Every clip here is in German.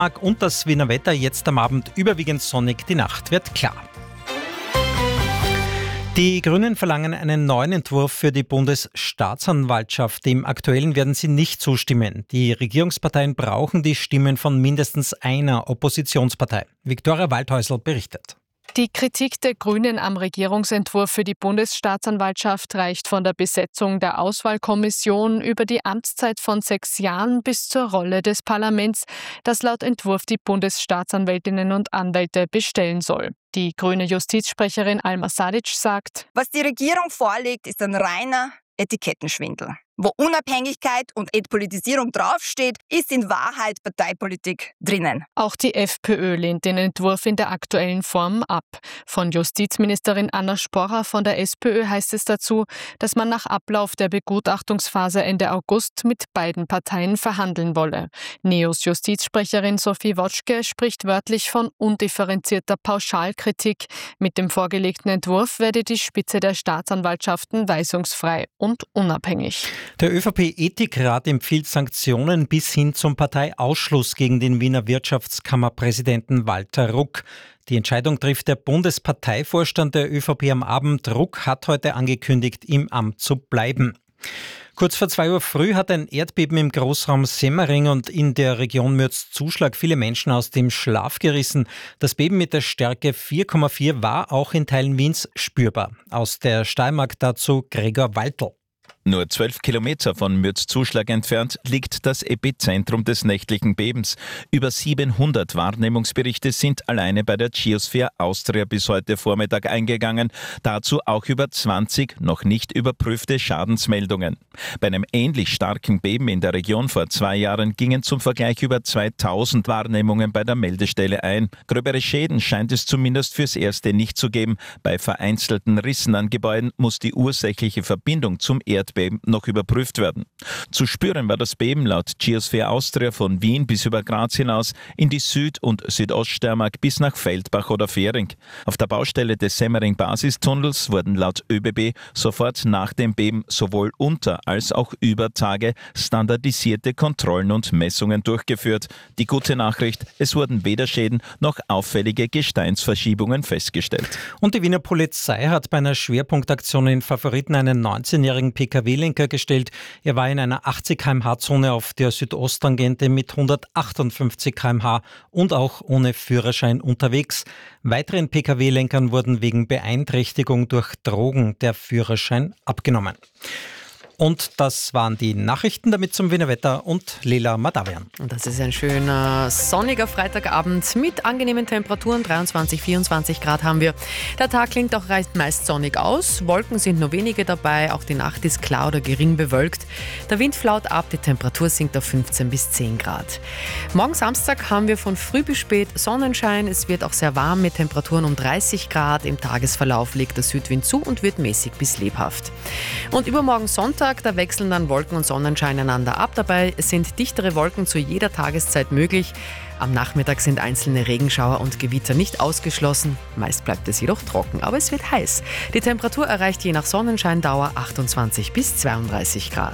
Und das Wiener Wetter jetzt am Abend überwiegend sonnig, die Nacht wird klar. Die Grünen verlangen einen neuen Entwurf für die Bundesstaatsanwaltschaft. Dem aktuellen werden sie nicht zustimmen. Die Regierungsparteien brauchen die Stimmen von mindestens einer Oppositionspartei. Viktoria Waldhäusl berichtet. Die Kritik der Grünen am Regierungsentwurf für die Bundesstaatsanwaltschaft reicht von der Besetzung der Auswahlkommission über die Amtszeit von 6 Jahren bis zur Rolle des Parlaments, das laut Entwurf die Bundesstaatsanwältinnen und Anwälte bestellen soll. Die grüne Justizsprecherin Alma Sadic sagt: Was die Regierung vorlegt, ist ein reiner Etikettenschwindel. Wo Unabhängigkeit und Entpolitisierung draufsteht, ist in Wahrheit Parteipolitik drinnen. Auch die FPÖ lehnt den Entwurf in der aktuellen Form ab. Von Justizministerin Anna Sporrer von der SPÖ heißt es dazu, dass man nach Ablauf der Begutachtungsphase Ende August mit beiden Parteien verhandeln wolle. NEOS Justizsprecherin Sophie Wotschke spricht wörtlich von undifferenzierter Pauschalkritik. Mit dem vorgelegten Entwurf werde die Spitze der Staatsanwaltschaften weisungsfrei und unabhängig. Der ÖVP-Ethikrat empfiehlt Sanktionen bis hin zum Parteiausschluss gegen den Wiener Wirtschaftskammerpräsidenten Walter Ruck. Die Entscheidung trifft der Bundesparteivorstand der ÖVP am Abend. Ruck hat heute angekündigt, im Amt zu bleiben. Kurz vor 2 Uhr früh hat ein Erdbeben im Großraum Semmering und in der Region Mürzzuschlag viele Menschen aus dem Schlaf gerissen. Das Beben mit der Stärke 4,4 war auch in Teilen Wiens spürbar. Aus der Steiermark dazu Gregor Waltl. Nur 12 Kilometer von Mürzzuschlag entfernt liegt das Epizentrum des nächtlichen Bebens. Über 700 Wahrnehmungsberichte sind alleine bei der Geosphere Austria bis heute Vormittag eingegangen. Dazu auch über 20 noch nicht überprüfte Schadensmeldungen. Bei einem ähnlich starken Beben in der Region vor 2 Jahren gingen zum Vergleich über 2000 Wahrnehmungen bei der Meldestelle ein. Gröbere Schäden scheint es zumindest fürs Erste nicht zu geben. Bei vereinzelten Rissen an Gebäuden muss die ursächliche Verbindung zum Erdbeben noch überprüft werden. Zu spüren war das Beben laut Geosphere Austria von Wien bis über Graz hinaus in die Süd- und Südoststeiermark bis nach Feldbach oder Fähring. Auf der Baustelle des Semmering-Basistunnels wurden laut ÖBB sofort nach dem Beben sowohl unter als auch über Tage standardisierte Kontrollen und Messungen durchgeführt. Die gute Nachricht: Es wurden weder Schäden noch auffällige Gesteinsverschiebungen festgestellt. Und die Wiener Polizei hat bei einer Schwerpunktaktion in Favoriten einen 19-jährigen PKW-Lenker gestellt. Er war in einer 80 km/h-Zone auf der Südosttangente mit 158 km/h und auch ohne Führerschein unterwegs. Weiteren PKW-Lenkern wurden wegen Beeinträchtigung durch Drogen der Führerschein abgenommen. Und das waren die Nachrichten, damit zum Wiener Wetter und Leila Madavian. Und das ist ein schöner sonniger Freitagabend mit angenehmen Temperaturen. 23, 24 Grad haben wir. Der Tag klingt auch meist sonnig aus. Wolken sind nur wenige dabei. Auch die Nacht ist klar oder gering bewölkt. Der Wind flaut ab. Die Temperatur sinkt auf 15 bis 10 Grad. Morgen Samstag haben wir von früh bis spät Sonnenschein. Es wird auch sehr warm mit Temperaturen um 30 Grad. Im Tagesverlauf legt der Südwind zu und wird mäßig bis lebhaft. Und übermorgen Sonntag, da wechseln dann Wolken und Sonnenschein einander ab. Dabei sind dichtere Wolken zu jeder Tageszeit möglich. Am Nachmittag sind einzelne Regenschauer und Gewitter nicht ausgeschlossen. Meist bleibt es jedoch trocken, aber es wird heiß. Die Temperatur erreicht je nach Sonnenscheindauer 28 bis 32 Grad.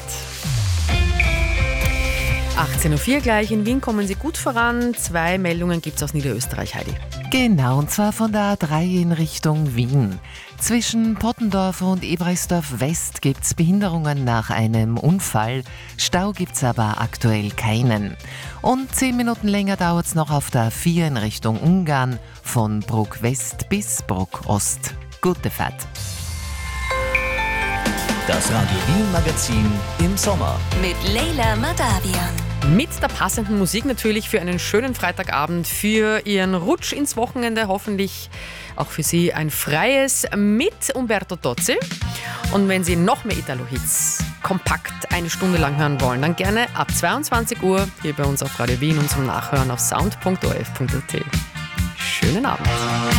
18.04 Uhr gleich. In Wien kommen Sie gut voran. 2 Meldungen gibt es aus Niederösterreich, Heidi. Genau, und zwar von der A3 in Richtung Wien. Zwischen Pottendorf und Ebrechtsdorf West gibt es Behinderungen nach einem Unfall. Stau gibt es aber aktuell keinen. Und 10 Minuten länger dauert es noch auf der A4 in Richtung Ungarn, von Bruck West bis Bruck Ost. Gute Fahrt. Das Radio Wien Magazin im Sommer. Mit Leila Madavian. Mit der passenden Musik natürlich für einen schönen Freitagabend, für Ihren Rutsch ins Wochenende, hoffentlich auch für Sie ein freies mit Umberto Tozzi. Und wenn Sie noch mehr Italo-Hits kompakt 1 Stunde lang hören wollen, dann gerne ab 22 Uhr hier bei uns auf Radio Wien und zum Nachhören auf sound.orf.at. Schönen Abend.